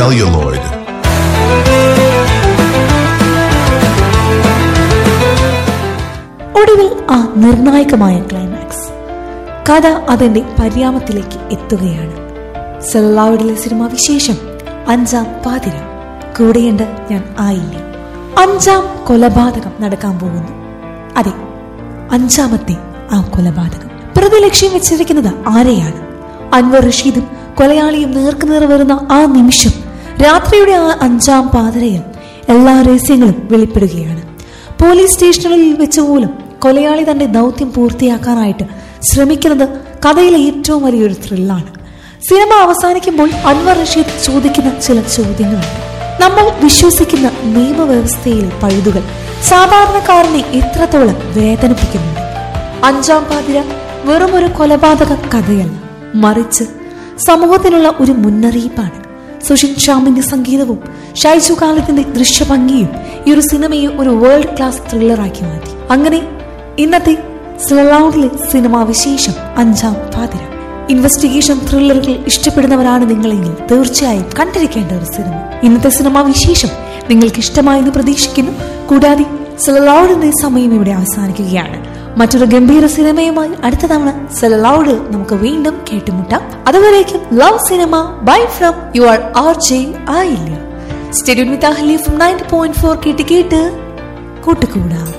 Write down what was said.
celluloid. ഒടുവിൽ ആ നിർണായകമായ ക്ലൈമാക്സ്. കഥ അതിന്റെ പര്യാമത്തിലേക്ക് എത്തുകയാണ്. സെല്ലുലോയിഡിലെ സിനിമ വിശേഷം അഞ്ചാം പാതിര. കൂടെയുണ്ട് ഞാൻ ആയില്ല. അഞ്ചാം കൊലപാതകം നടക്കാൻ പോകുന്നു. അതെ, അഞ്ചാമത്തെ ആ കൊലപാതകം. പ്രതി ലക്ഷ്യം വെച്ചിരിക്കുന്നത് ആരെയാണ്? അൻവർ റഷീദും കൊലയാളിയും നേർക്കുനേർ വരുന്ന ആ നിമിഷം, രാത്രിയുടെ ആ അഞ്ചാം പാതിരയിൽ എല്ലാ രഹസ്യങ്ങളും വെളിപ്പെടുകയാണ്. പോലീസ് സ്റ്റേഷനുകളിൽ വെച്ച് പോലും കൊലയാളി തന്റെ ദൗത്യം പൂർത്തിയാക്കാനായിട്ട് ശ്രമിക്കുന്നത് കഥയിലെ ഏറ്റവും വലിയൊരു ത്രില്ലാണ്. സിനിമ അവസാനിക്കുമ്പോൾ അൻവർ റഷീദ് ചോദിക്കുന്ന ചില ചോദ്യങ്ങളുണ്ട്. നമ്മൾ വിശ്വസിക്കുന്ന നിയമവ്യവസ്ഥയിലെ പഴുതുകൾ സാധാരണക്കാരനെ എത്രത്തോളം വേദനിപ്പിക്കുന്നുണ്ട്? അഞ്ചാം പാതിര വെറും ഒരു കൊലപാതക കഥയല്ല, മറിച്ച് സമൂഹത്തിനുള്ള ഒരു മുന്നറിയിപ്പാണ്. സുഷിൻ ശ്യാമിന്റെ സംഗീതവും ഷൈജു ഖാലിദിന്റെ ദൃശ്യഭംഗിയും ഈ ഒരു സിനിമയെ ഒരു വേൾഡ് ക്ലാസ് ത്രില്ലറാക്കി മാറ്റി. അങ്ങനെ ഇന്നത്തെ സെല്ലുലോയിഡിലെ സിനിമാ വിശേഷം അഞ്ചാം പാതിര. ഇൻവെസ്റ്റിഗേഷൻ ത്രില്ലറുകൾ ഇഷ്ടപ്പെടുന്നവരാണ് നിങ്ങളെങ്കിൽ തീർച്ചയായും കണ്ടിരിക്കേണ്ട ഒരു സിനിമ. ഇന്നത്തെ സിനിമാ വിശേഷം നിങ്ങൾക്ക് ഇഷ്ടമായെന്ന് പ്രതീക്ഷിക്കുന്നു. കൂടാതെ സെല്ലുലോയിഡിന്റെ സമയം ഇവിടെ അവസാനിക്കുകയാണ്. മറ്റൊരു ഗംഭീര സിനിമയുമായി അടുത്ത തവണ സെല്ലുലോയിഡിൽ നമുക്ക് വീണ്ടും കേട്ടുമുട്ടാം. അതുവരേക്കും love cinema. Bye from your RJ ആയില്ല. സ്റ്റേഡിയം വിത്ത് അഹ്ലി ഫ്രം 90.4 കേട്ട് കൂട്ടുകൂടാം.